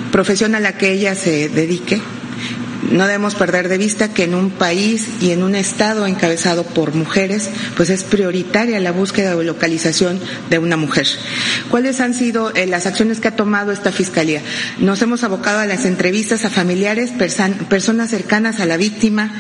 profesión a la que ella se dedique, no debemos perder de vista que en un país y en un estado encabezado por mujeres, pues es prioritaria la búsqueda o localización de una mujer. ¿Cuáles han sido las acciones que ha tomado esta Fiscalía? Nos hemos abocado a las entrevistas a familiares, personas cercanas a la víctima.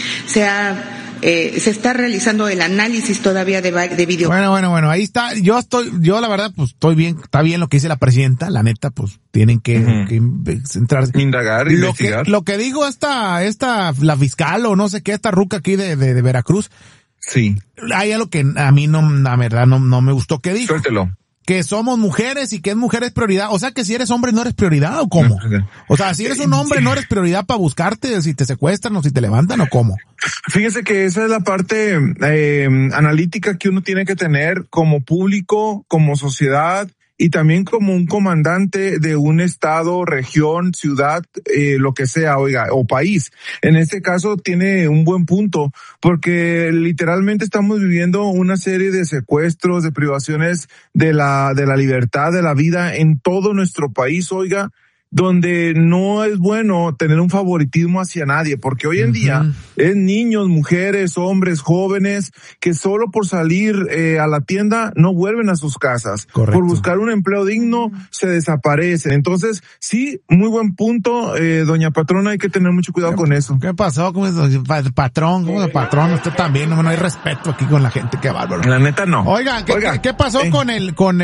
Se está realizando el análisis todavía de video. Bueno, ahí está. Yo la verdad, pues estoy bien, está bien lo que dice la presidenta, la neta, pues tienen que centrarse. Indagar, investigar. Lo que digo la fiscal o no sé qué, esta ruca aquí de Veracruz. Sí. Hay algo que a mí la verdad no me gustó que dijo. Suéltelo. Que somos mujeres y que es mujer es prioridad. O sea, que si eres hombre no eres prioridad, ¿o cómo? O sea, si eres un hombre no eres prioridad para buscarte, si te secuestran o si te levantan, ¿o cómo? Fíjese que esa es la parte analítica que uno tiene que tener como público, como sociedad y también como un comandante de un estado, región, ciudad, lo que sea, o país. En este caso tiene un buen punto, porque literalmente estamos viviendo una serie de secuestros, de privaciones de la libertad, de la vida en todo nuestro país, donde no es bueno tener un favoritismo hacia nadie, porque hoy en día es niños, mujeres, hombres, jóvenes, que solo por salir a la tienda no vuelven a sus casas. Correcto. Por buscar un empleo digno se desaparecen. Entonces, sí, muy buen punto, doña patrona, hay que tener mucho cuidado con eso. ¿Qué pasó? ¿Cómo es patrón? ¿Cómo es patrón? Usted también, no hay respeto aquí con la gente, qué bárbaro. La neta no. Oiga, ¿qué pasó con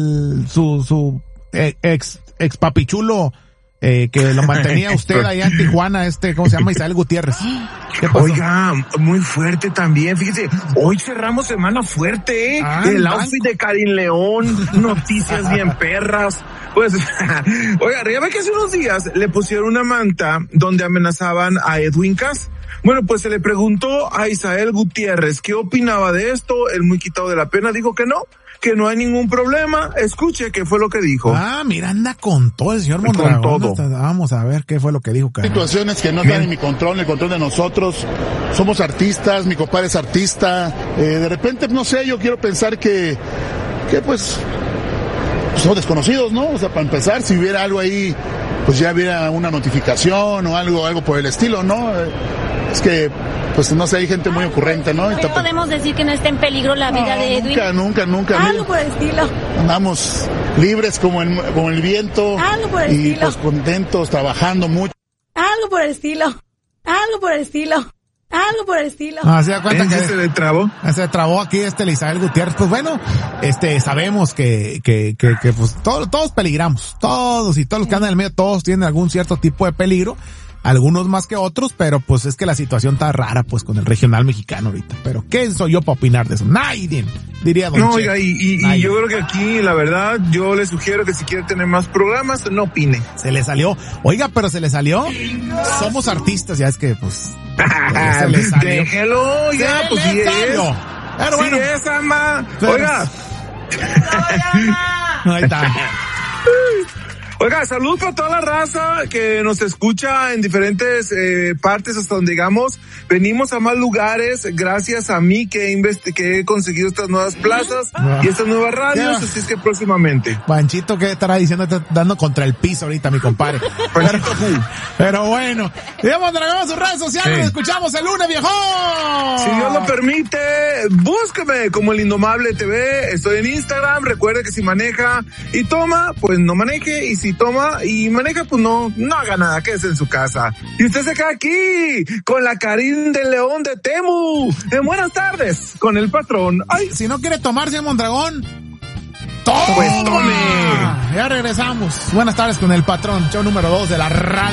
su ex papichulo? Que lo mantenía usted allá en Tijuana, ¿cómo se llama? Isabel Gutiérrez. ¿Qué pasó? Oiga, muy fuerte también, fíjese, hoy cerramos semana fuerte, el outfit de Karin León, noticias bien perras. Pues, oiga, ya ve que hace unos días le pusieron una manta donde amenazaban a Edwin Cass. Bueno, pues se le preguntó a Isabel Gutiérrez qué opinaba de esto, él muy quitado de la pena dijo que no hay ningún problema. Escuche qué fue lo que dijo. Mira, anda con todo el señor Mondragón. Con todo. Vamos a ver qué fue lo que dijo, cara. Situaciones que no están en mi control, en el control de nosotros. Somos artistas, mi compadre es artista. De repente, no sé, yo quiero pensar que pues somos desconocidos, ¿no? O sea, para empezar, si hubiera algo ahí, pues ya hubiera una notificación o algo por el estilo, ¿no? Es que, pues no sé, hay gente muy ocurrente, ¿no? No podemos decir que no está en peligro la vida de Edwin. Nunca. Algo por el estilo. Andamos libres como el viento. Algo por el estilo. Pues contentos, trabajando mucho. Algo por el estilo. ¿Se da cuenta que se le trabó? Se trabó aquí Isabel Gutiérrez. Pues bueno, sabemos que pues todos peligramos. Todos los que andan en el medio, todos tienen algún cierto tipo de peligro. Algunos más que otros, pero pues es que la situación está rara pues con el regional mexicano ahorita. Pero ¿qué soy yo para opinar de eso? Nadie, diría don No, Che. oiga, y yo creo que aquí, la verdad, yo le sugiero que si quiere tener más programas, no opine. Se le salió. Oiga, pero se le salió. Somos artistas, ya es que pues se le salió. Déjelo, ya, pues sí es. Pero bueno. Sí es, ama. Oiga. Ahí está. Oiga, salud para toda la raza que nos escucha en diferentes partes hasta donde llegamos. Venimos a más lugares gracias a mí que he conseguido estas nuevas plazas y estas nuevas radios, así es que próximamente. Panchito, ¿qué estará diciendo? Está dando contra el piso ahorita, mi compadre. Pero bueno, digamos, dragamos sus redes sociales, nos escuchamos el lunes, viejón. Si Dios lo permite, búsqueme como El Indomable TV, estoy en Instagram, recuerde que si maneja y toma, pues no maneje, y si toma y maneja, pues no haga nada, quédese en su casa. Y usted se queda aquí con la Karin de León de Temu. Buenas tardes, con el patrón. Ay, si no quiere tomar, señor Mondragón, ¡toma! Pues tome. Ya regresamos. Buenas tardes con el patrón, show número 2 de la radio.